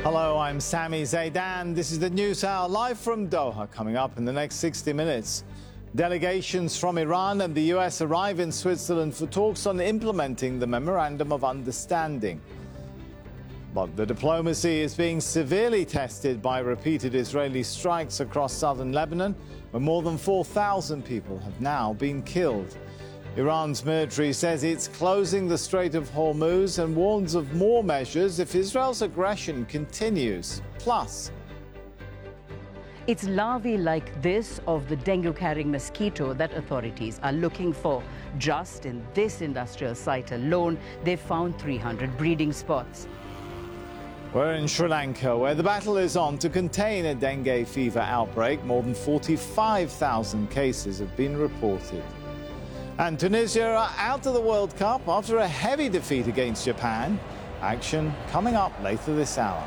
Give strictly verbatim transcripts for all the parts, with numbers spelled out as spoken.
Hello, I'm Sami Zaidan. This is the News Hour live from Doha. Coming up in the next sixty minutes. Delegations from Iran and the U S arrive in Switzerland for talks on implementing the Memorandum of Understanding. But the diplomacy is being severely tested by repeated Israeli strikes across southern Lebanon, where more than four thousand people have now been killed. Iran's military says it's closing the Strait of Hormuz and warns of more measures if Israel's aggression continues. Plus, it's larvae like this of the dengue-carrying mosquito that authorities are looking for. Just in this industrial site alone, they've found three hundred breeding spots. We're in Sri Lanka, where the battle is on to contain a dengue fever outbreak. More than forty-five thousand cases have been reported. And Tunisia are out of the World Cup after a heavy defeat against Japan. Action coming up later this hour.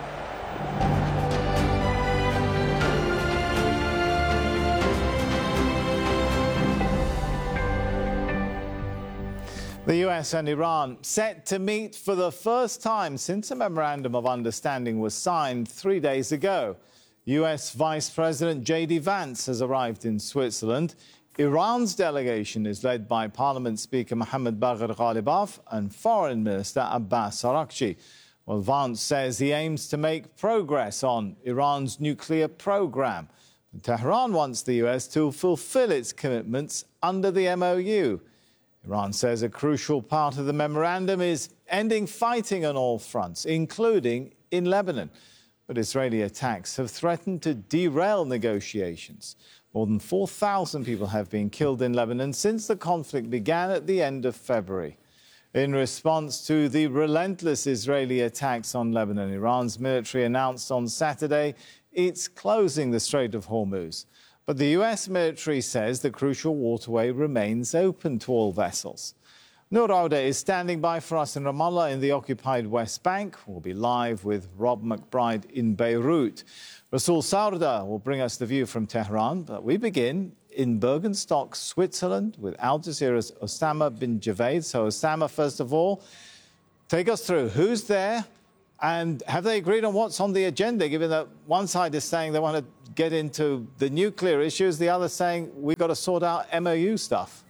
The U S and Iran set to meet for the first time since a memorandum of understanding was signed three days ago. U S Vice President J D Vance has arrived in Switzerland. Iran's delegation is led by Parliament Speaker Mohammad Bagher Ghalibaf and Foreign Minister Abbas Araghchi. Well, Vance says he aims to make progress on Iran's nuclear program. Tehran wants the U S to fulfill its commitments under the M O U. Iran says a crucial part of the memorandum is ending fighting on all fronts, including in Lebanon. But Israeli attacks have threatened to derail negotiations. More than four thousand people have been killed in Lebanon since the conflict began at the end of February. In response to the relentless Israeli attacks on Lebanon, Iran's military announced on Saturday it's closing the Strait of Hormuz. But the U S military says the crucial waterway remains open to all vessels. Noor Auda is standing by for us in Ramallah in the occupied West Bank. We'll be live with Rob McBride in Beirut. Rasul Sarda will bring us the view from Tehran, but we begin in Bergenstock, Switzerland, with Al Jazeera's Osama bin Javed. So, Osama, first of all, take us through who's there and have they agreed on what's on the agenda, given that one side is saying they want to get into the nuclear issues, the other saying we've got to sort out M O U stuff?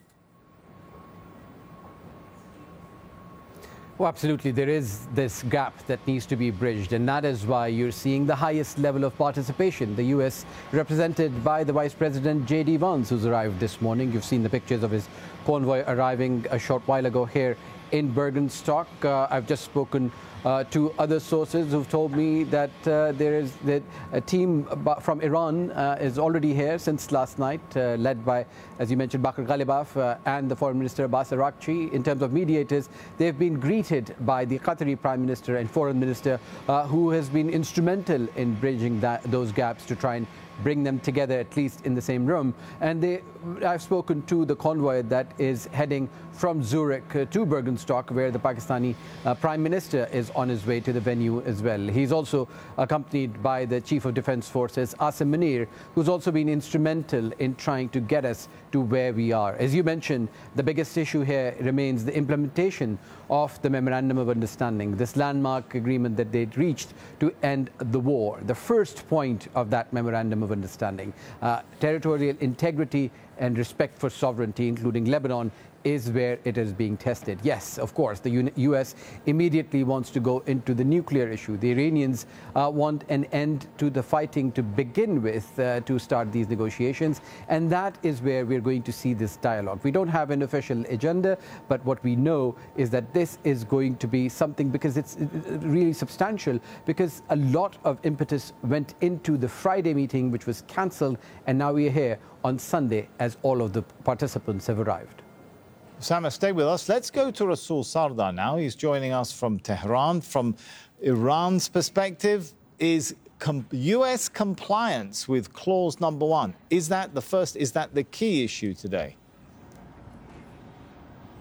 Well, absolutely. There is this gap that needs to be bridged, and that is why you're seeing the highest level of participation. The U S represented by the Vice President J D Vance, who's arrived this morning. You've seen the pictures of his convoy arriving a short while ago here in Bergenstock. Uh, I've just spoken uh, to other sources who've told me that uh, there is that a team from Iran uh, is already here since last night, uh, led by, as you mentioned, Bagher Ghalibaf uh, and the Foreign Minister Abbas Araghchi. In terms of mediators, they've been greeted by the Qatari Prime Minister and Foreign Minister, uh, who has been instrumental in bridging that, those gaps to try and bring them together, at least in the same room. And they, I've spoken to the convoy that is heading from Zurich uh, to Bergenstock, where the Pakistani uh, Prime Minister is on his way to the venue as well. He's also accompanied by the Chief of Defence Forces, Asim Munir, who's also been instrumental in trying to get us to where we are. As you mentioned, the biggest issue here remains the implementation of the Memorandum of Understanding, this landmark agreement that they'd reached to end the war. The first point of that Memorandum of Understanding, uh, territorial integrity and respect for sovereignty, including Lebanon, is where it is being tested. Yes, of course, the U S immediately wants to go into the nuclear issue. The Iranians uh, want an end to the fighting to begin with uh, to start these negotiations, and that is where we're going to see this dialogue. We don't have an official agenda, but what we know is that this is going to be something, because it's really substantial, because a lot of impetus went into the Friday meeting, which was cancelled, and now we are here on Sunday as all of the participants have arrived. Osama, stay with us. Let's go to Rasul Sarda now. He's joining us from Tehran. From Iran's perspective, is com- U S compliance with clause number one, is that the first, is that the key issue today?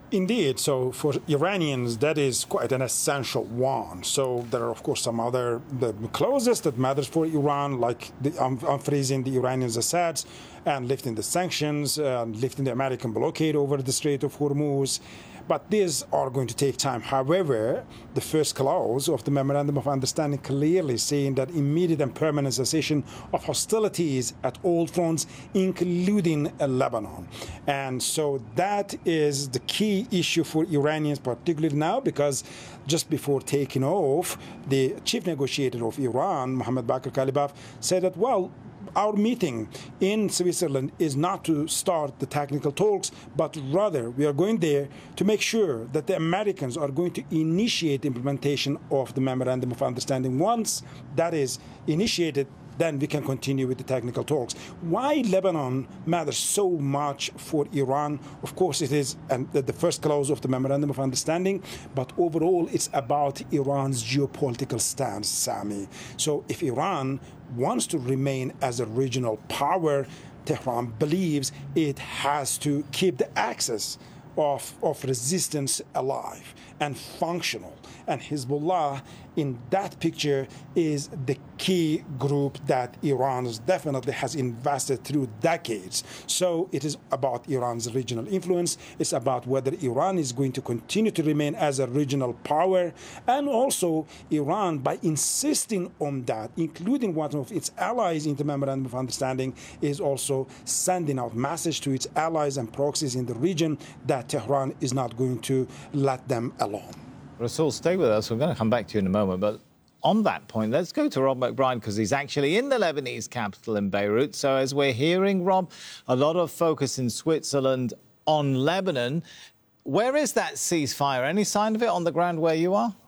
Indeed. So for Iranians, that is quite an essential one. So there are, of course, some other, the closest that matters for Iran, like the, um, unfreezing the Iranians' assets and lifting the sanctions, uh, lifting the American blockade over the Strait of Hormuz. But these are going to take time. However, the first clause of the Memorandum of Understanding clearly saying that immediate and permanent cessation of hostilities at all fronts, including uh, Lebanon. And so that is the key issue for Iranians, particularly now, because just before taking off, the chief negotiator of Iran, Mohammad Bagher Ghalibaf, said that, well, our meeting in Switzerland is not to start the technical talks, but rather we are going there to make sure that the Americans are going to initiate implementation of the Memorandum of Understanding. Once that is initiated, then we can continue with the technical talks. Why Lebanon matters so much for Iran? Of course, it is and the first clause of the Memorandum of Understanding, but overall, it's about Iran's geopolitical stance, Sami. So if Iran wants to remain as a regional power, Tehran believes it has to keep the axis of, of resistance alive and functional. And Hezbollah, in that picture, is the key group that Iran definitely has invested through decades. So it is about Iran's regional influence. It's about whether Iran is going to continue to remain as a regional power. And also Iran, by insisting on that, including one of its allies in the Memorandum of Understanding, is also sending out message to its allies and proxies in the region that Tehran is not going to let them alone. Rasool, stay with us. We're going to come back to you in a moment. But on that point, let's go to Rob McBride, because he's actually in the Lebanese capital in Beirut. So as we're hearing, Rob, a lot of focus in Switzerland on Lebanon. Where is that ceasefire? Any sign of it on the ground where you are?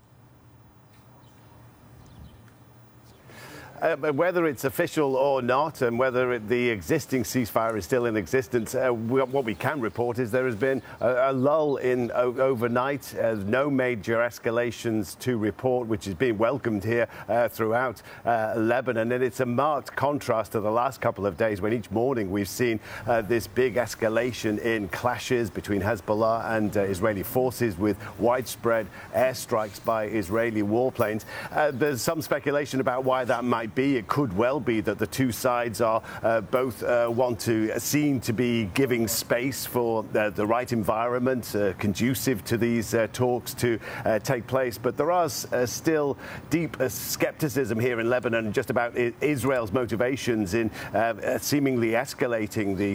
Uh, whether it's official or not, and whether it, the existing ceasefire is still in existence, uh, we, what we can report is there has been a, a lull in o overnight, uh, no major escalations to report, which is being welcomed here uh, throughout uh, Lebanon. And it's a marked contrast to the last couple of days, when each morning we've seen uh, this big escalation in clashes between Hezbollah and uh, Israeli forces, with widespread airstrikes by Israeli warplanes. Uh, there's some speculation about why that might be. It could well be that the two sides are uh, both uh, want to seem to be giving space for uh, the right environment uh, conducive to these uh, talks to uh, take place. But there are uh, still deep uh, skepticism here in Lebanon just about I Israel's motivations in uh, seemingly escalating the